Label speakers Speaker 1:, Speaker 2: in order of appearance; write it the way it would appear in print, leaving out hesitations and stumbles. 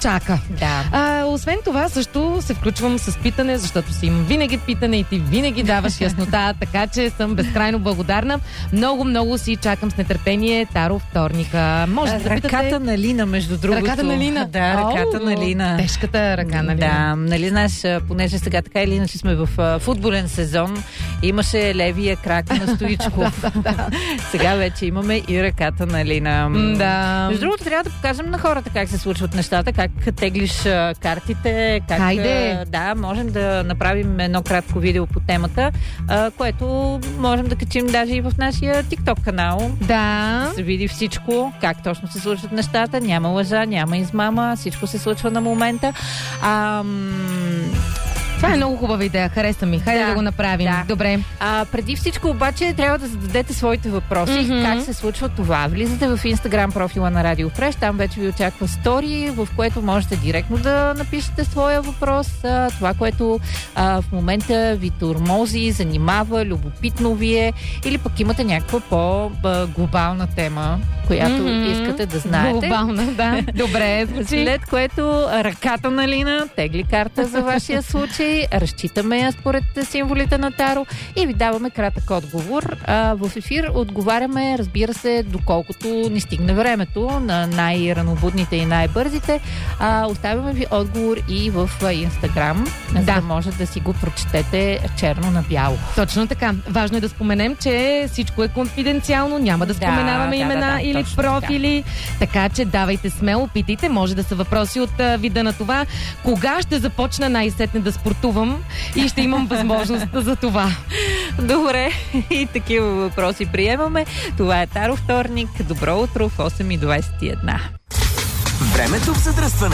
Speaker 1: чака.
Speaker 2: Да.
Speaker 1: Освен това, също се включвам с питане, защото си имам винаги питане и ти винаги даваш яснота, така че съм безкрайно благодарна. Много си чакам с нетърпение Таро вторника. Може да запитате...
Speaker 2: Ръката на Лина, между другото.
Speaker 1: Ръката на Лина?
Speaker 2: Да, ръката на Лина.
Speaker 1: Тежката ръка на Лина.
Speaker 2: Да, нали знаеш, понеже сега така или иначе сме в футболен сезон, имаше левия крак на Стоичков. Сега вече имаме и ръката на Лина.
Speaker 1: Да.
Speaker 2: Между другото, трябва да покажем на хората как се случват нещата, как теглиш картите, как...
Speaker 1: Хайде!
Speaker 2: Да, можем да направим едно кратко видео по темата, което можем да качим даже и в нашия TikTok канал.
Speaker 1: Да.
Speaker 2: Се види всичко, как точно се случват нещата. Няма лъжа, няма измама, всичко се случва на момента.
Speaker 1: Това е много хубава идея, хареса ми. Хайде да го направим.
Speaker 2: Да.
Speaker 1: Добре.
Speaker 2: Преди всичко обаче трябва да зададете своите въпроси. Как се случва това? Влизате в Instagram профила на Радио Фреш, там вече ви очаква стори, в което можете директно да напишете своя въпрос. Това, което в момента ви тормози, занимава, любопитно ви е, или пък имате някаква по-глобална тема, която искате да знаете.
Speaker 1: Глобална, да. Добре, звучи.
Speaker 2: След което ръката на Лина тегли карта за вашия случай, разчитаме я според символите на Таро и ви даваме кратък отговор. В ефир отговаряме, разбира се, доколкото ни стигне времето на най-ранобудните и най-бързите. Оставяме ви отговор и в Инстаграм, за да може да си го прочетете черно на бяло.
Speaker 1: Точно така. Важно е да споменем, че всичко е конфиденциално, няма да споменаваме имена или профили, така че давайте смело, питайте, може да са въпроси от вида на това, кога ще започна най-сетне да спортувам и ще имам възможност за това.
Speaker 2: Добре, и такива въпроси приемаме. Това е Таро вторник. Добро утро в 8:21.
Speaker 3: Времето в задръстване.